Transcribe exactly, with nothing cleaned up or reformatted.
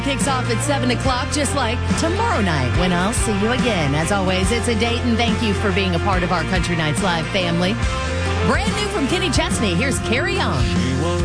Kicks off at seven o'clock, just like tomorrow night when I'll see you again. As always, it's a date, and thank you for being a part of our Country Nights Live family. Brand new from Kenny Chesney, here's Carry On.